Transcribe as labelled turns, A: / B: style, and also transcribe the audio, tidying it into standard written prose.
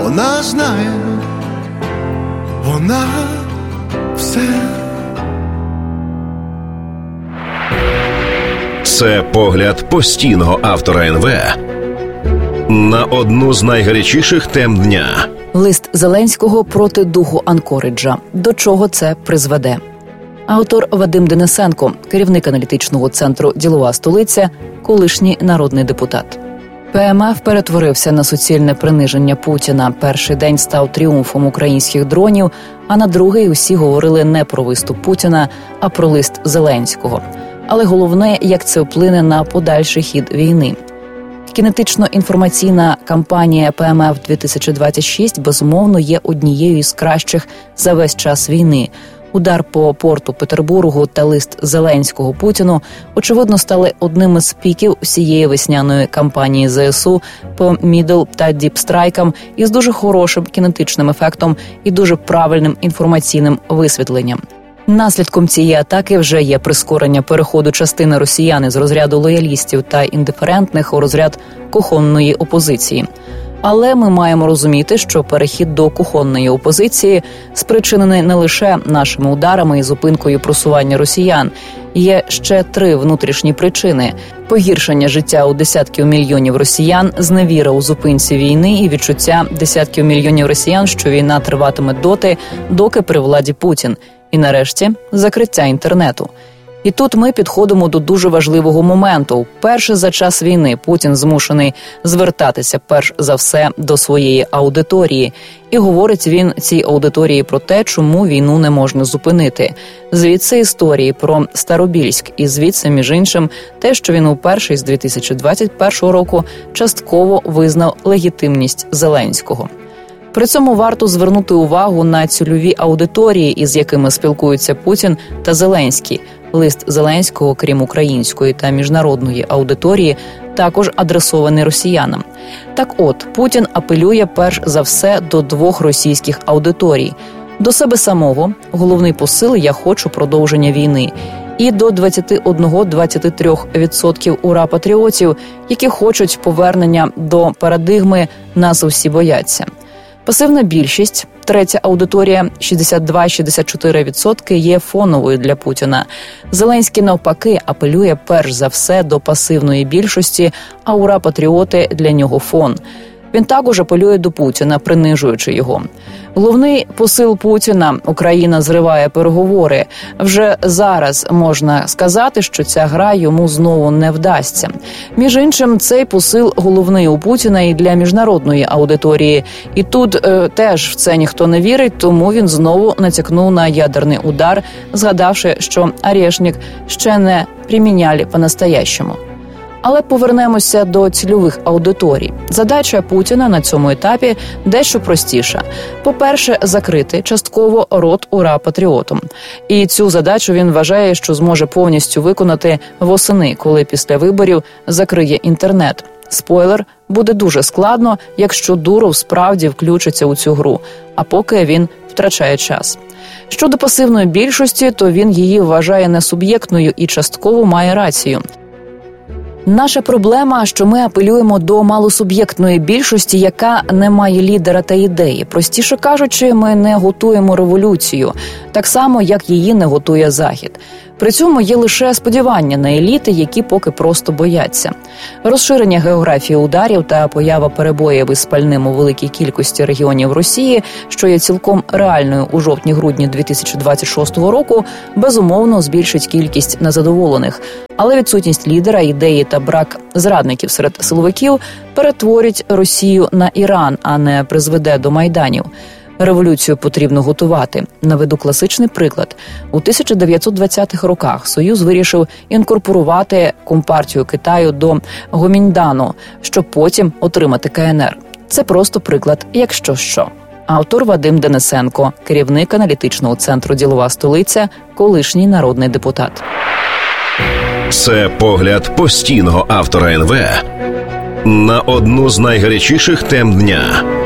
A: Вона знає, вона все.
B: Це погляд постійного автора НВ на одну з найгарячіших тем дня.
C: Лист Зеленського проти духу Анкориджа. До чого це призведе? Автор Вадим Денисенко, керівник аналітичного центру «Ділова столиця», колишній народний депутат. ПМФ перетворився на суцільне приниження Путіна. Перший день став тріумфом українських дронів, а на другий усі говорили не про виступ Путіна, а про лист Зеленського. Але головне, як це вплине на подальший хід війни. Кінетично-інформаційна кампанія ПМФ-2026, безумовно, є однією із кращих за весь час війни. Удар по порту Петербургу та лист Зеленського Путіну, очевидно, стали одним із піків всієї весняної кампанії ЗСУ по мідл та діп-страйкам із дуже хорошим кінетичним ефектом і дуже правильним інформаційним висвітленням. Наслідком цієї атаки вже є прискорення переходу частини росіян із розряду лоялістів та індиферентних у розряд кухонної опозиції. Але ми маємо розуміти, що перехід до кухонної опозиції спричинений не лише нашими ударами і зупинкою просування росіян. Є ще 3 внутрішні причини – погіршення життя у десятків мільйонів росіян, зневіра у зупинці війни і відчуття десятків мільйонів росіян, що війна триватиме доти, доки при владі Путін. І нарешті закриття інтернету. І тут ми підходимо до дуже важливого моменту. Вперше за час війни Путін змушений звертатися перш за все до своєї аудиторії. І говорить він цій аудиторії про те, чому війну не можна зупинити. Звідси історії про Старобільськ і звідси, між іншим, те, що він уперше з 2021 року частково визнав легітимність Зеленського. При цьому варто звернути увагу на цільові аудиторії, із якими спілкуються Путін та Зеленський. Лист Зеленського, крім української та міжнародної аудиторії, також адресований росіянам. Так от, Путін апелює перш за все до 2 російських аудиторій. До себе самого, головний посил «Я хочу продовження війни», і до 21-23% ура-патріотів, які хочуть повернення до парадигми «Нас усі бояться». Пасивна більшість, 3-я аудиторія, 62-64% є фоновою для Путіна. Зеленський, навпаки, апелює перш за все до пасивної більшості, а ура-патріоти для нього фон. Він також апелює до Путіна, принижуючи його. Головний посил Путіна – Україна зриває переговори. Вже зараз можна сказати, що ця гра йому знову не вдасться. Між іншим, цей посил головний у Путіна і для міжнародної аудиторії. І тут теж в це ніхто не вірить, тому він знову натякнув на ядерний удар, згадавши, що Орешник ще не приміняли по-настоящему. Але повернемося до цільових аудиторій. Задача Путіна на цьому етапі дещо простіша. По-перше, закрити частково рот ура-патріотам. І цю задачу він вважає, що зможе повністю виконати восени, коли після виборів закриє інтернет. Спойлер, буде дуже складно, якщо Дуров справді включиться у цю гру, а поки він втрачає час. Щодо пасивної більшості, то він її вважає несуб'єктною і частково має рацію. Наша проблема, що ми апелюємо до малосуб'єктної більшості, яка не має лідера та ідеї. Простіше кажучи, ми не готуємо революцію, так само, як її не готує Захід. При цьому є лише сподівання на еліти, які поки просто бояться. Розширення географії ударів та поява перебоїв із пальним у великій кількості регіонів Росії, що є цілком реальною у жовтні-грудні 2026 року, безумовно збільшить кількість незадоволених. Але відсутність лідера, ідеї та брак зрадників серед силовиків перетворить Росію на Іран, а не призведе до майданів. Революцію потрібно готувати. Наведу класичний приклад. У 1920-х роках Союз вирішив інкорпорувати Компартію Китаю до Гоміньдану, щоб потім отримати КНР. Це просто приклад, якщо що. Автор Вадим Денисенко, керівник аналітичного центру «Ділова столиця», колишній народний депутат.
B: Це погляд постійного автора НВ на одну з найгарячіших тем дня.